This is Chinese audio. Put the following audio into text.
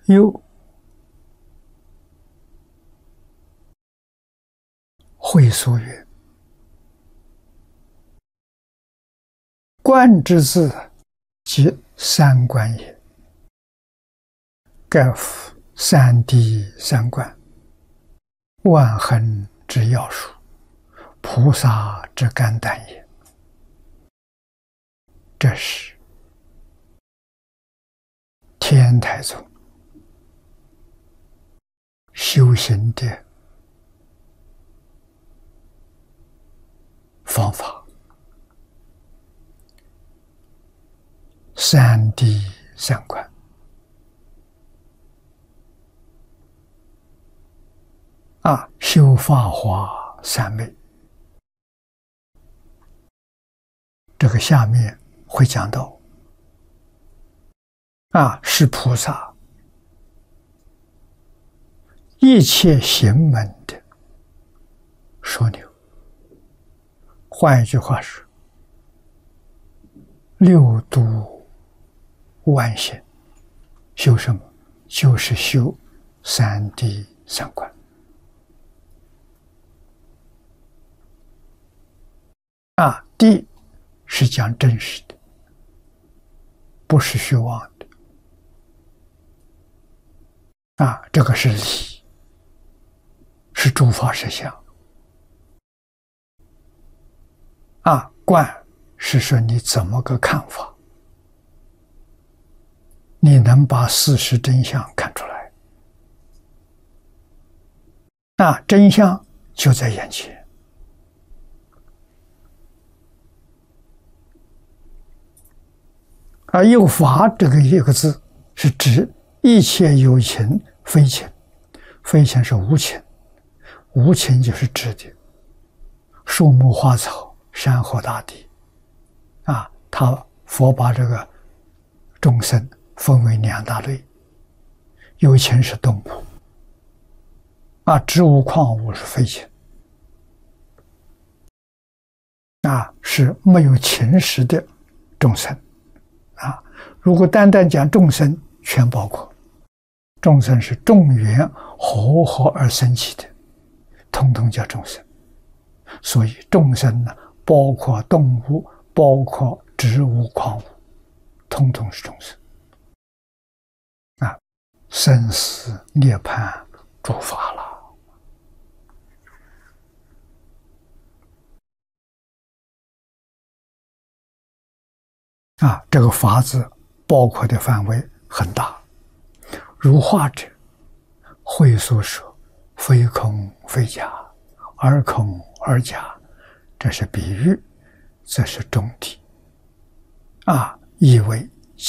又会所曰：观之字，即三观也。盖夫三谛三观，万恒之要术，菩萨之甘丹也。这是天台宗修行的方法。三谛三观，修法华三昧，这个下面会讲到。是菩萨一切行门的枢纽。换一句话说，六度万行修什么？就是修三谛三观。谛是讲真实的，不是虚妄的。这个是理，是诸法实相。观是说你怎么个看法，你能把事实真相看出来。真相就在眼前。有法这个一个字，是指一切有情非情，非情是无情，无情就是指的树木花草、山河大地。佛把这个众生分为两大类，有情是动物，植物矿物是非情，是没有情识的众生。如果单单讲众生，全包括。众生是众缘合而生起的，统统叫众生。所以众生呢，包括动物，包括植物矿物，统统是众生。生死涅槃诸法了。这个法字包括的范围很大。如化者，会所说非空非假，而空而假，这是比喻，这是重谛。意为